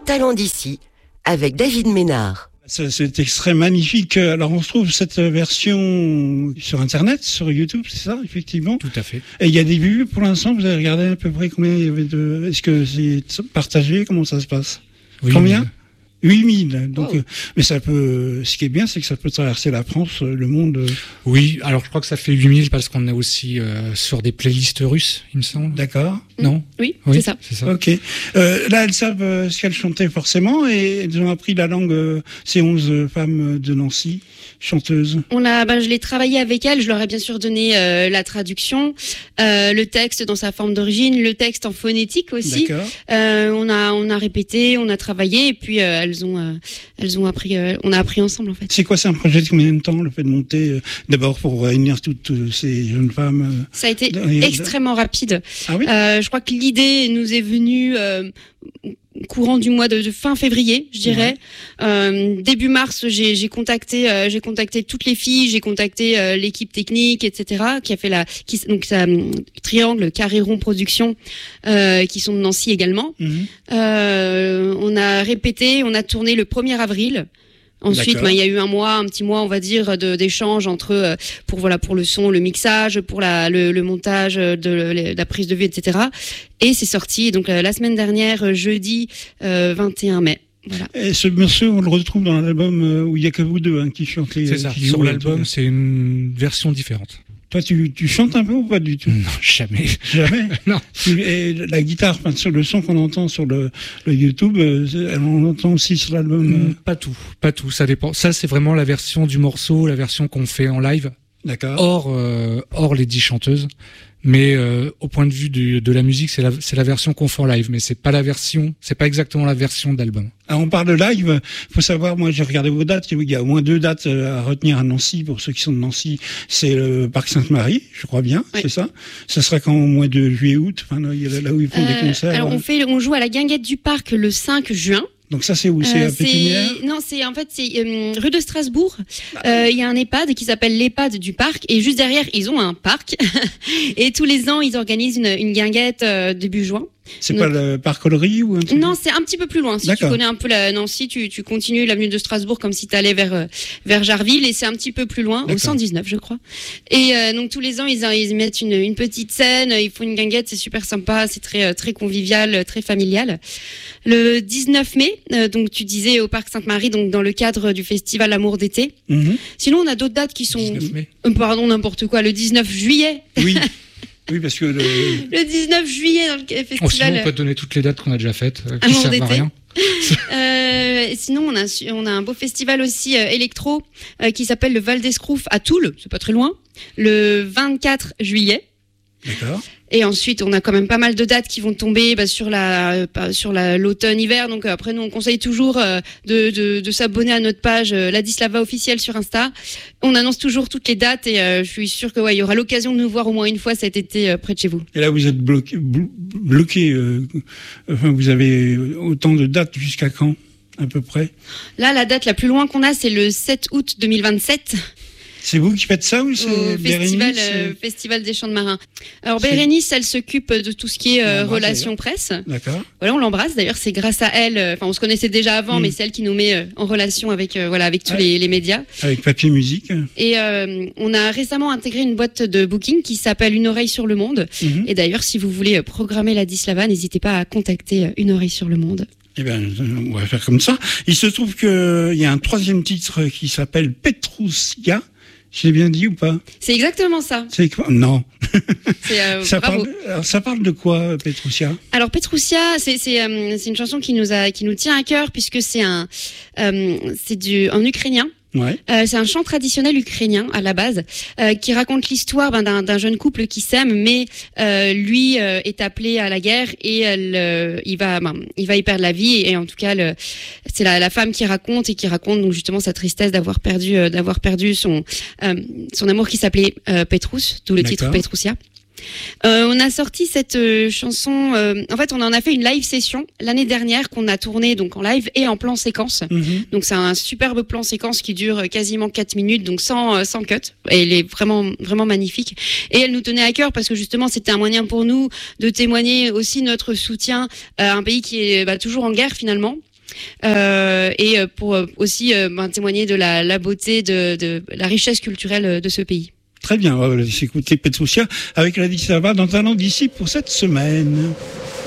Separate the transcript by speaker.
Speaker 1: talents d'ici avec David Ménard.
Speaker 2: Cet extrait magnifique. Alors on retrouve cette version sur Internet, sur YouTube, c'est ça, effectivement.
Speaker 3: Tout à fait.
Speaker 2: Et il y a des vues pour l'instant. Vous avez regardé à peu près combien il y avait de. Est-ce que c'est partagé? Comment ça se passe?
Speaker 3: Oui,
Speaker 2: combien? 8000. Donc,
Speaker 1: Oh.
Speaker 2: Mais ça peut. Ce qui est bien, c'est que ça peut traverser la France, le monde.
Speaker 3: Oui, alors je crois que ça fait 8000 parce qu'on est aussi sur des playlists russes, il me semble.
Speaker 2: D'accord.
Speaker 3: Non?
Speaker 4: Oui,
Speaker 3: Oui,
Speaker 4: c'est ça.
Speaker 2: Ok. Là, elles savent ce qu'elles chantaient forcément et elles ont appris la langue. Ces 11 femmes de Nancy, chanteuses.
Speaker 4: Je l'ai travaillé avec elles. Je leur ai bien sûr donné la traduction, le texte dans sa forme d'origine, le texte en phonétique aussi.
Speaker 2: D'accord.
Speaker 4: On a répété, on a travaillé et puis elles ont appris. On a appris ensemble en fait.
Speaker 2: C'est quoi, c'est un projet de combien de temps, le fait de monter d'abord pour réunir toutes ces jeunes femmes
Speaker 4: Ça a été
Speaker 2: de-
Speaker 4: extrêmement rapide.
Speaker 2: Ah oui.
Speaker 4: Je crois que l'idée nous est venue courant du mois de fin février, je dirais. Début mars, j'ai contacté toutes les filles, j'ai contacté l'équipe technique, etc. qui a fait Triangle Carré Rond Production, qui sont de Nancy également.
Speaker 2: Mhm.
Speaker 4: On a répété, on a tourné le 1er avril. Ensuite,
Speaker 2: D'accord.
Speaker 4: il y a eu un petit mois, on va dire, d'échange entre pour le son, le mixage, pour le montage, la prise de vue, etc. Et c'est sorti donc la semaine dernière, jeudi 21 mai. Voilà.
Speaker 2: Et ce morceau, on le retrouve dans l'album où il y a que vous deux qui chantez.
Speaker 3: C'est ça.
Speaker 2: qui
Speaker 3: Sur
Speaker 2: jouent,
Speaker 3: l'album, c'est une version différente.
Speaker 2: Toi, tu chantes un peu ou pas du tout?
Speaker 3: Non, jamais.
Speaker 2: Jamais.
Speaker 3: Non.
Speaker 2: Et la guitare, sur le son qu'on entend sur le YouTube, on l'entend aussi sur l'album.
Speaker 3: Pas tout. Ça dépend. Ça, c'est vraiment la version du morceau, la version qu'on fait en live,
Speaker 2: D'accord.
Speaker 3: hors les 10 chanteuses. Mais au point de vue de la musique, c'est la version qu'on fait en live, mais c'est pas exactement la version d'album.
Speaker 2: Alors on parle de live. Faut savoir, moi j'ai regardé vos dates. Il y a au moins 2 dates à retenir à Nancy pour ceux qui sont de Nancy. C'est le Parc Sainte-Marie, je crois bien.
Speaker 4: Oui.
Speaker 2: C'est ça. Ça sera quand au mois de juillet-août. Enfin là où ils font des concerts.
Speaker 4: Alors on joue à la Guinguette du Parc le 5 juin.
Speaker 2: Donc ça c'est où? C'est à Pépinière.
Speaker 4: Non, c'est rue de Strasbourg. Il y a un EHPAD qui s'appelle l'EHPAD du parc et juste derrière ils ont un parc et tous les ans ils organisent une guinguette début juin.
Speaker 2: C'est
Speaker 4: Donc-
Speaker 2: pas le parc Ollery ou un truc?
Speaker 4: Non, c'est un petit peu plus loin. Si tu
Speaker 2: D'accord.
Speaker 4: connais un peu la Nancy, tu continues l'avenue de Strasbourg comme si tu allais vers Jarville et c'est un petit peu plus loin, au
Speaker 2: D'accord.
Speaker 4: 119 je crois. Et donc tous les ans ils mettent une petite scène, ils font une guinguette, c'est super sympa, c'est très très convivial, très familial. Le 19 mai, donc tu disais au Parc Sainte-Marie, donc dans le cadre du festival Amour d'été.
Speaker 2: Mhm.
Speaker 4: Sinon on a d'autres dates qui sont
Speaker 3: 19 mai.
Speaker 4: pardon, n'importe quoi, le 19 juillet.
Speaker 2: Oui. Oui, parce que
Speaker 4: Le 19 juillet dans le
Speaker 3: Sinon,
Speaker 4: festival
Speaker 3: on peut te donner toutes les dates qu'on a déjà faites, qui
Speaker 4: Amour
Speaker 3: servent à
Speaker 4: d'été.
Speaker 3: rien.
Speaker 4: Sinon, on a un beau festival aussi électro qui s'appelle le Val d'Escrouf à Toul, c'est pas très loin, le 24 juillet.
Speaker 2: D'accord.
Speaker 4: Et ensuite, on a quand même pas mal de dates qui vont tomber sur l'automne-hiver. Donc après, nous, on conseille toujours de s'abonner à notre page Ladislava officielle sur Insta. On annonce toujours toutes les dates et je suis sûre que il y aura l'occasion de nous voir au moins une fois cet été près de chez vous.
Speaker 2: Et là, vous êtes bloqué. Enfin, vous avez autant de dates jusqu'à quand, à peu près?
Speaker 4: Là, la date la plus loin qu'on a, c'est le 7 août 2027.
Speaker 2: C'est vous qui faites ça ou c'est
Speaker 4: Au festival,
Speaker 2: Bérénice
Speaker 4: festival des Champs de Marins. Alors
Speaker 2: C'est-
Speaker 4: Bérénice, elle s'occupe de tout ce qui est
Speaker 2: On l'embrasse,
Speaker 4: relations presse.
Speaker 2: D'accord.
Speaker 4: Voilà, on l'embrasse. D'ailleurs, c'est grâce à elle. Enfin, on se connaissait déjà avant,
Speaker 2: Mm.
Speaker 4: mais c'est elle qui nous met en relation avec avec tous
Speaker 2: Ouais.
Speaker 4: les médias.
Speaker 2: Avec papier musique.
Speaker 4: Et on a récemment intégré une boîte de booking qui s'appelle Une oreille sur le monde.
Speaker 2: Mhm.
Speaker 4: Et d'ailleurs, si vous voulez programmer Ladislava, n'hésitez pas à contacter Une oreille sur le monde.
Speaker 2: Eh bien, on va faire comme ça. Il se trouve qu'il y a un 3e titre qui s'appelle Petrousia. Je l'ai bien dit ou pas?
Speaker 4: C'est exactement ça.
Speaker 2: C'est quoi? Non.
Speaker 4: C'est
Speaker 2: Ça
Speaker 4: bravo.
Speaker 2: ça parle de quoi, Petrousia?
Speaker 4: Alors Petrousia, c'est une chanson qui nous tient à cœur puisque c'est en ukrainien.
Speaker 2: Ouais.
Speaker 4: C'est un chant traditionnel ukrainien à la base qui raconte l'histoire d'un jeune couple qui s'aime, mais lui est appelé à la guerre et il va y perdre la vie. Et en tout cas, c'est la femme qui raconte donc justement sa tristesse d'avoir perdu son amour qui s'appelait Petrus, d'où le titre
Speaker 2: D'accord.
Speaker 4: Petrousia. On a sorti cette chanson. En fait, on en a fait une live session l'année dernière qu'on a tournée donc en live et en plan séquence.
Speaker 2: Mhm.
Speaker 4: Donc c'est un superbe plan séquence qui dure quasiment 4 minutes, donc sans cut. Et elle est vraiment vraiment magnifique. Et elle nous tenait à cœur parce que justement c'était un moyen pour nous de témoigner aussi notre soutien à un pays qui est toujours en guerre finalement. et pour aussi témoigner de la beauté, de la richesse culturelle de ce pays.
Speaker 2: Très bien, on va écouter Petrushka avec la Addis Ababa dans un an d'ici pour cette semaine.